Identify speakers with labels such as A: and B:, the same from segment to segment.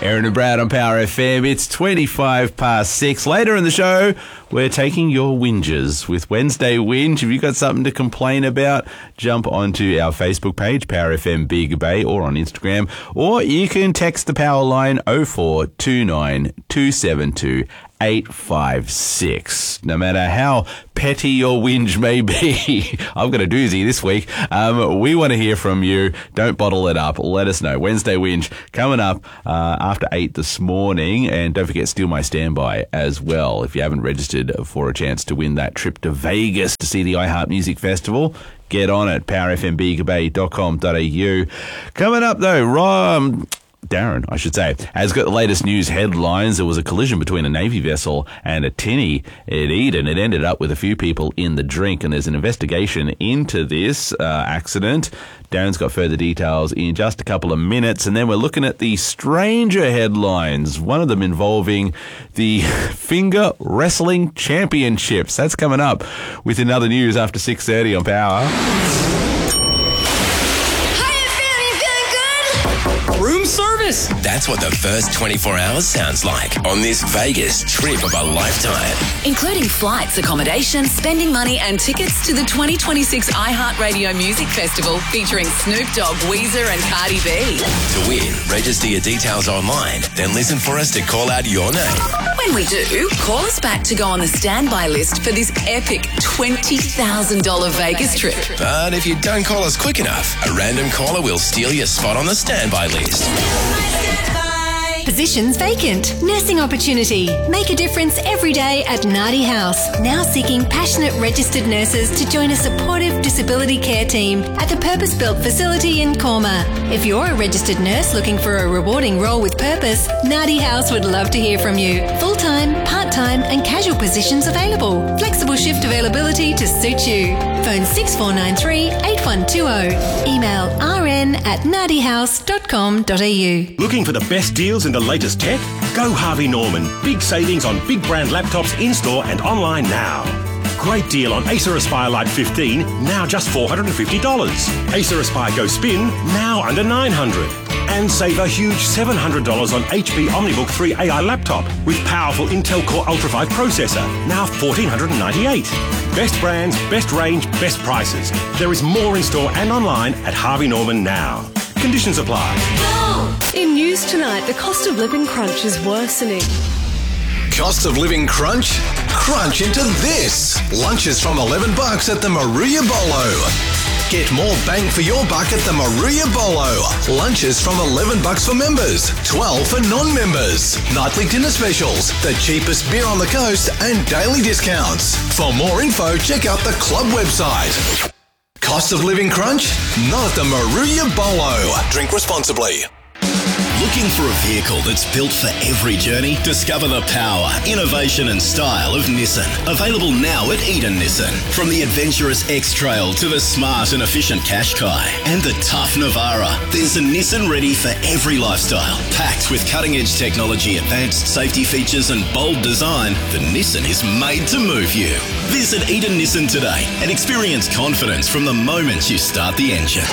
A: Aaron and Brad on Power FM. It's 25 past 6. Later in the show, we're taking your whinges with Wednesday Whinge. If you've got something to complain about, jump onto our Facebook page, Power FM Bega Bay, or on Instagram, or you can text the power line 0429 272 856. No matter how petty your whinge may be, I've got a doozy this week. We want to hear from you. Don't bottle it up. Let us know. Wednesday Whinge coming up after 8 this morning. And don't forget, Steal My Standby as well. If you haven't registered for a chance to win that trip to Vegas to see the iHeart Music Festival, get on it. powerfmbegabay.com.au. Coming up though, Darren, I should say, has got the latest news headlines. There was a collision between a Navy vessel and a tinny at Eden. It ended up with a few people in the drink, and there's an investigation into this accident. Darren's got further details in just a couple of minutes, and then we're looking at the stranger headlines, one of them involving the Finger Wrestling Championships. That's coming up with another news after 6:30 on Power.
B: Room service.
C: That's what the first 24 hours sounds like on this Vegas trip of a lifetime.
D: Including flights, accommodation, spending money and tickets to the 2026 iHeartRadio Music Festival featuring Snoop Dogg, Weezer and Cardi B.
C: To win, register your details online, then listen for us to call out your name.
D: When we do, call us back to go on the standby list for this epic $20,000 Vegas trip.
C: But if you don't call us quick enough, a random caller will steal your spot on the standby list.
E: Positions vacant. Nursing opportunity. Make a difference every day at Nardi House. Now seeking passionate registered nurses to join a supportive disability care team at the purpose-built facility in Corma. If you're a registered nurse looking for a rewarding role with purpose, Nardi House would love to hear from you. Full-time, part-time and casual positions available. Flexible shift availability to suit you. Phone 6493 8120. Email rn@nardihouse.com.au.
F: Looking for the best deals in the latest tech? Go Harvey Norman. Big savings on big brand laptops in-store and online now. Great deal on Acer Aspire Lite 15, now just $450. Acer Aspire Go Spin, now under $900. And save a huge $700 on HP OmniBook 3 AI laptop with powerful Intel Core Ultra 5 processor, now $1,498. Best brands, best range, best prices. There is more in store and online at Harvey Norman now. Conditions apply.
G: In news tonight, the cost of living crunch is worsening.
H: Cost of living crunch? Crunch into this. Lunches from $11 at the Maruya Bolo. Get more bang for your buck at the Maruya Bolo. Lunches from $11 for members, $12 for non-members. Nightly dinner specials, the cheapest beer on the coast and daily discounts. For more info, check out the club website. Cost of living crunch? Not at the Maruya Bolo. Drink responsibly.
I: Looking for a vehicle that's built for every journey? Discover the power, innovation and style of Nissan. Available now at Eden Nissan. From the adventurous X-Trail to the smart and efficient Qashqai and the tough Navara, there's a Nissan ready for every lifestyle. Packed with cutting-edge technology, advanced safety features and bold design, the Nissan is made to move you. Visit Eden Nissan today and experience confidence from the moment you start the engine.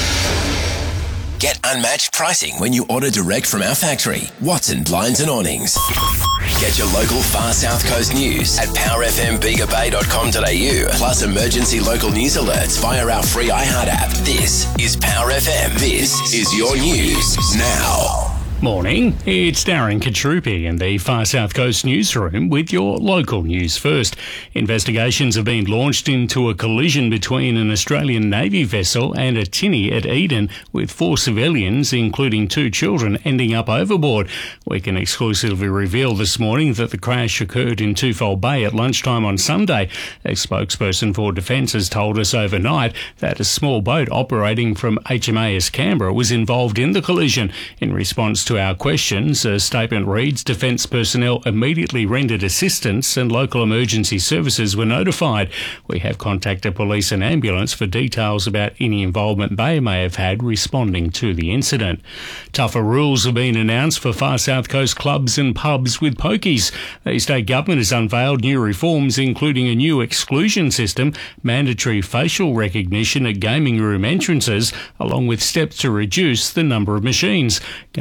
C: Get unmatched pricing when you order direct from our factory, Watson Blinds and Awnings. Get your local far South Coast news at powerfmbegabay.com.au, plus emergency local news alerts via our free iHeart app. This is Power FM. This is your news now.
B: Morning, it's Darren Katrupi in the Far South Coast newsroom with your local news first. Investigations have been launched into a collision between an Australian Navy vessel and a tinny at Eden, with 4 civilians, including 2 children, ending up overboard. We can exclusively reveal this morning that the crash occurred in Twofold Bay at lunchtime on Sunday. A spokesperson for Defence has told us overnight that a small boat operating from HMAS Canberra was involved in the collision. In response to our questions, a statement reads, Defence personnel immediately rendered assistance and local emergency services were notified. We have contacted police and ambulance for details about any involvement they may have had responding to the incident. Tougher rules have been announced for Far South Coast clubs and pubs with pokies. The state government has unveiled new reforms, including a new exclusion system, mandatory facial recognition at gaming room entrances, along with steps to reduce the number of machines. Gaming Minister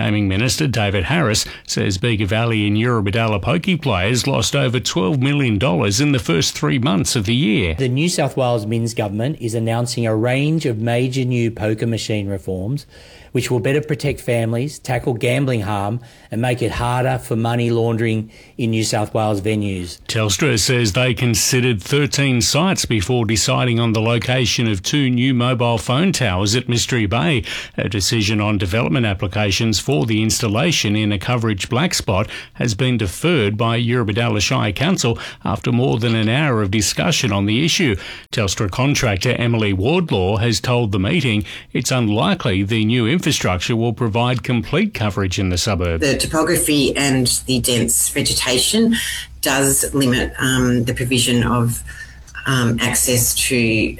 B: Minister David Harris says Bega Valley and Eurobodalla pokie players lost over $12 million in the first 3 months of the year.
J: The New South Wales Minns government is announcing a range of major new poker machine reforms which will better protect families, tackle gambling harm and make it harder for money laundering in New South Wales venues.
B: Telstra says they considered 13 sites before deciding on the location of 2 new mobile phone towers at Mystery Bay. A decision on development applications for the installation in a coverage black spot has been deferred by Eurobodalla Shire Council after more than an hour of discussion on the issue. Telstra contractor Emily Wardlaw has told the meeting it's unlikely the new infrastructure will provide complete coverage in the suburb.
K: The topography and the dense vegetation does limit the provision of access to,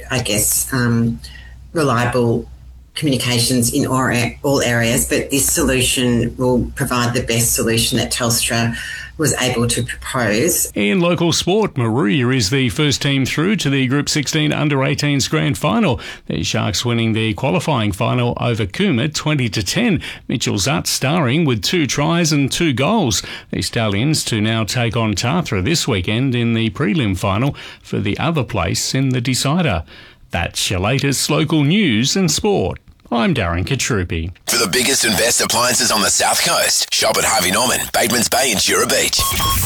K: reliable communications in all areas, but this solution will provide the best solution that Telstra was able to propose.
B: In local sport, Moruya is the first team through to the Group 16 Under-18s Grand Final. The Sharks winning the qualifying final over Cooma 20-10. Mitchell Zutt starring with 2 tries and 2 goals. The Stallions to now take on Tathra this weekend in the prelim final for the other place in the decider. That's your latest local news and sport. I'm Darren Katrupi.
C: For the biggest and best appliances on the South Coast, shop at Harvey Norman, Batemans Bay and Jura Beach.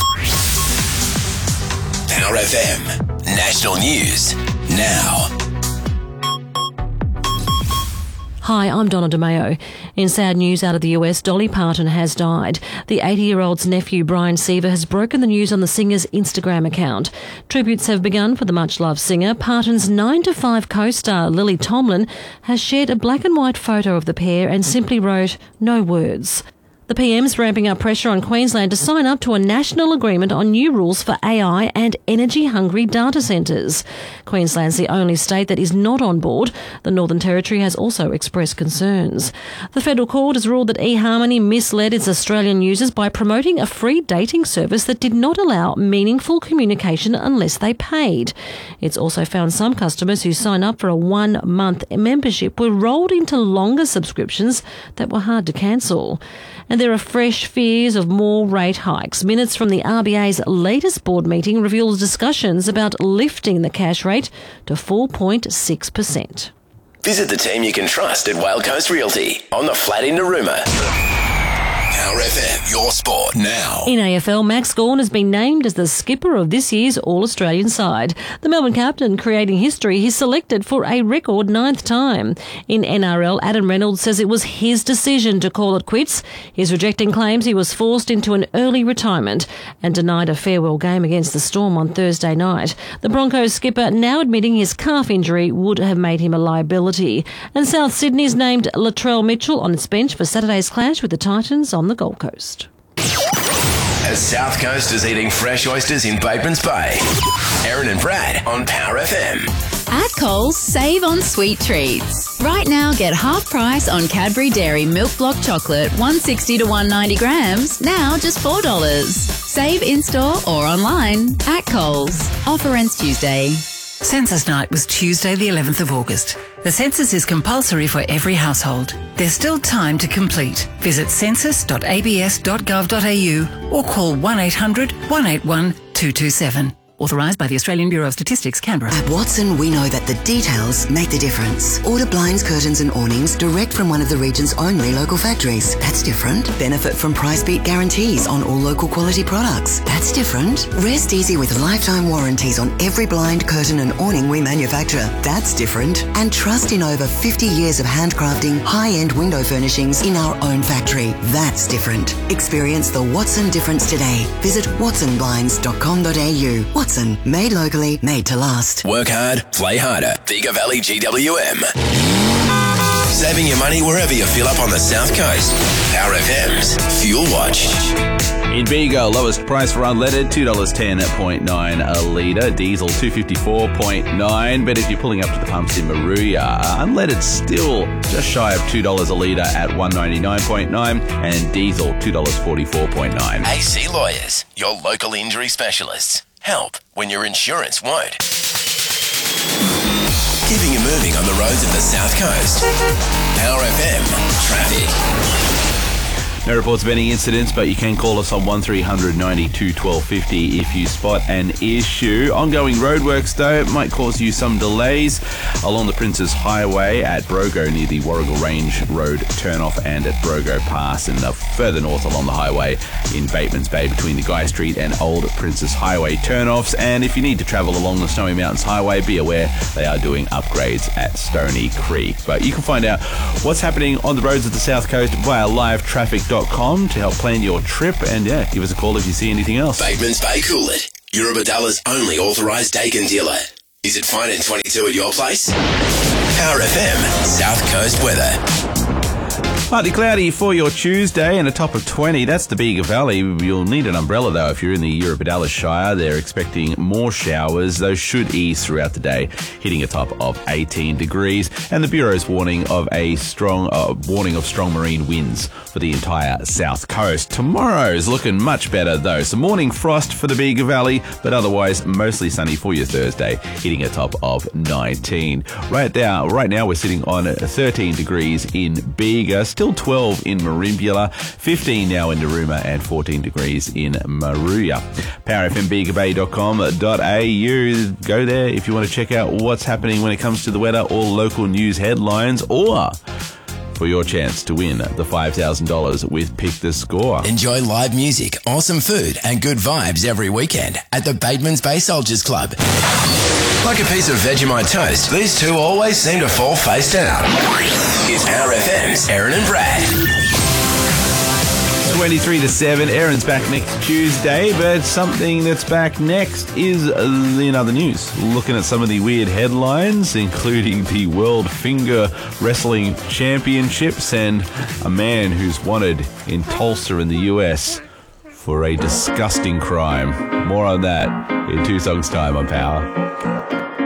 C: Power FM. National News. Now.
L: Hi, I'm Donna DeMeo. In sad news out of the US, Dolly Parton has died. The 80-year-old's nephew, Brian Seaver, has broken the news on the singer's Instagram account. Tributes have begun for the much-loved singer. Parton's 9 to 5 co-star, Lily Tomlin, has shared a black and white photo of the pair and simply wrote, "No words." The PM's ramping up pressure on Queensland to sign up to a national agreement on new rules for AI and energy-hungry data centres. Queensland's the only state that is not on board. The Northern Territory has also expressed concerns. The federal court has ruled that eHarmony misled its Australian users by promoting a free dating service that did not allow meaningful communication unless they paid. It's also found some customers who sign up for a 1-month membership were rolled into longer subscriptions that were hard to cancel. And there are fresh fears of more rate hikes. Minutes from the RBA's latest board meeting reveals discussions about lifting the cash rate to 4.6%.
C: Visit the team you can trust at Whale Coast Realty on the flat in Narooma. Power FM, your sport now.
L: In AFL, Max Gawn has been named as the skipper of this year's All-Australian side. The Melbourne captain creating history, he's selected for a record 9th time. In NRL, Adam Reynolds says it was his decision to call it quits. He's rejecting claims he was forced into an early retirement and denied a farewell game against the Storm on Thursday night. The Broncos skipper now admitting his calf injury would have made him a liability. And South Sydney's named Latrell Mitchell on its bench for Saturday's clash with the Titans on the Gold Coast.
C: As South Coast is eating fresh oysters in Batemans Bay. Aaron and Brad on Power FM.
D: At Coles, save on sweet treats. Right now, get half price on Cadbury Dairy Milk Block Chocolate, 160 to 190 grams, now just $4. Save in-store or online at Coles. Offer ends Tuesday.
M: Census Night was Tuesday the 11th of August. The census is compulsory for every household. There's still time to complete. Visit census.abs.gov.au or call 1800 181 227. Authorised by the Australian Bureau of Statistics, Canberra.
N: At Watson, we know that the details make the difference. Order blinds, curtains and awnings direct from one of the region's only local factories. That's different. Benefit from price beat guarantees on all local quality products. That's different. Rest easy with lifetime warranties on every blind, curtain and awning we manufacture. That's different. And trust in over 50 years of handcrafting high-end window furnishings in our own factory. That's different. Experience the Watson difference today. Visit watsonblinds.com.au. Watson, made locally, made to last.
C: Work hard, play harder. Bega Valley GWM. Saving your money wherever you fill up on the South Coast. Power FM's Fuel Watch.
A: In Vigo, lowest price for unleaded, $2.10.9 a litre. Diesel, $2.54.9. But if you're pulling up to the pumps in Moruya, unleaded still just shy of $2 a litre at $1.99.9. And diesel, $2.44.9.
C: AC Lawyers, your local injury specialists. Help when your insurance won't. Keeping you moving on the roads of the South Coast. Power FM Traffic.
A: No reports of any incidents, but you can call us on 1300 92 1250 if you spot an issue. Ongoing roadworks, though, might cause you some delays along the Princes Highway at Brogo near the Warrigal Range Road turnoff and at Brogo Pass, and further north along the highway in Bateman's Bay between the Guy Street and Old Princes Highway turnoffs. And if you need to travel along the Snowy Mountains Highway, be aware they are doing upgrades at Stony Creek. But you can find out what's happening on the roads of the South Coast via livetraffic.com to help plan your trip, and give us a call if you see anything else.
C: Bateman's Bay Coolett, Eurobadalla's only authorised Dakin dealer. Is it fine in 22 at your place? Power FM, South Coast weather.
A: Partly cloudy for your Tuesday and a top of 20. That's the Bega Valley. You'll need an umbrella, though, if you're in the Eurobadalla Shire. They're expecting more showers. Those should ease throughout the day, hitting a top of 18 degrees. And the Bureau's warning of strong marine winds for the entire South Coast. Tomorrow's looking much better, though. Some morning frost for the Bega Valley, but otherwise mostly sunny for your Thursday, hitting a top of 19. Right now we're sitting on 13 degrees in Bega. Still 12 in Merimbula, 15 now in Narooma, and 14 degrees in Moruya. PowerFMBegaBay.com.au. Go there if you want to check out what's happening when it comes to the weather or local news headlines, or for your chance to win the $5,000 with Pick the Score.
C: Enjoy live music, awesome food, and good vibes every weekend at the Bateman's Bay Soldiers Club. Like a piece of Vegemite toast, these two always seem to fall face down. It's Power FM's Aaron and Brad.
A: 23 to 7. Aaron's back next Tuesday, but something that's back next is in other news. Looking at some of the weird headlines, including the World Finger Wrestling Championships and a man who's wanted in Tulsa in the US for a disgusting crime. More on that in 2 songs' time on Power.